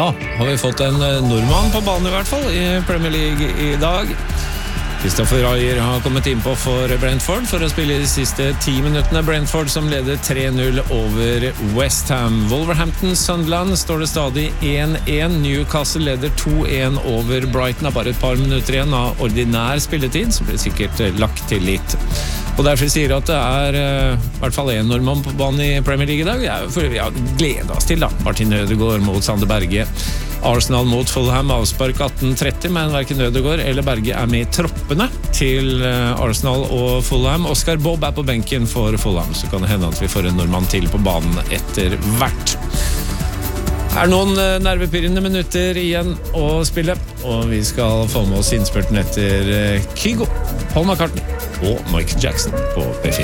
Da har vi fått en nordmann på banen I hvert fall I Premier League I dag. Christopher Ayer har kommet inn på for Brentford for å spille de siste 10 minuttene. Brentford som leder 3-0 over West Ham. Wolverhampton Sunderland står det stadig 1-1. Newcastle leder 2-1 over Brighton. Har bare et par minutter igjen av ordinær spilletid, så blir det sikkert lagt til litt. Og derfor sier jeg at det I hvert fall en nordmann på banen I Premier League I dag. For vi har gledet oss til da. Martin Ødegaard mot Sander Berge. Arsenal mot Fulham avspark 18:30, men hverken Ødegaard eller Berge med I troppene til Arsenal og Fulham. Oscar Bobb på benken for Fulham, så kan det hende at vi får en nordmann til på banen etter hvert. Det noen nervepirrende minutter igjen å spille, og vi skal få med oss innspurten etter Kygo, Paul McCartney og Michael Jackson på P4.